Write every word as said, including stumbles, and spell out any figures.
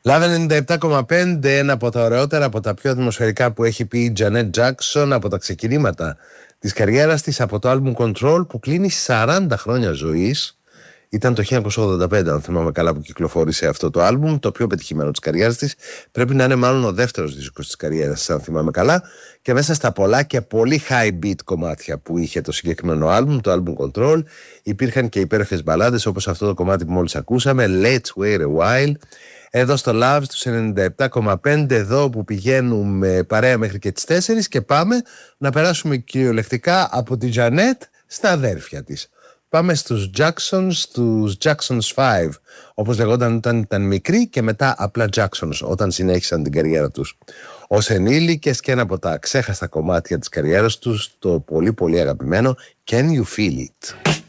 Λάβε ενενήντα επτά κόμμα πέντε, ένα από τα ωραιότερα, από τα πιο ατμοσφαιρικά που έχει πει η Janet Jackson από τα ξεκινήματα της καριέρας της, από το album Control που κλείνει σαράντα χρόνια ζωής. Ήταν το χίλια εννιακόσια ογδόντα πέντε, αν θυμάμαι καλά, που κυκλοφόρησε αυτό το άλμπουμ, το πιο πετυχημένο της καριέρας της. Πρέπει να είναι μάλλον ο δεύτερος δίσκος της καριέρας, αν θυμάμαι καλά. Και μέσα στα πολλά και πολύ high beat κομμάτια που είχε το συγκεκριμένο άλμπουμ, το άλμπουμ Control, υπήρχαν και υπέροχες μπαλάντες, όπως αυτό το κομμάτι που μόλις ακούσαμε, Let's Wait a While. Εδώ στο Love στους ενενήντα επτά κόμμα πέντε, εδώ που πηγαίνουμε παρέα μέχρι και τις τέσσερις και πάμε να περάσουμε κυριολεκτικά από τη Janet στα αδέρφια της. Πάμε στους Jacksons, τους Jacksons πέντε, όπως λεγόταν όταν ήταν μικροί, και μετά απλά Jacksons όταν συνέχισαν την καριέρα τους ως ενήλικες, και ένα από τα ξέχαστα κομμάτια της καριέρας τους, το πολύ πολύ αγαπημένο Can You Feel It.